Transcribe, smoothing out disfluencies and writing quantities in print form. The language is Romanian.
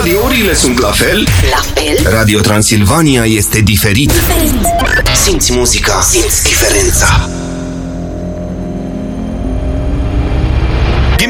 radiourile sunt la fel? La fel? Radio Transilvania este diferit. Simți muzica, simți diferența.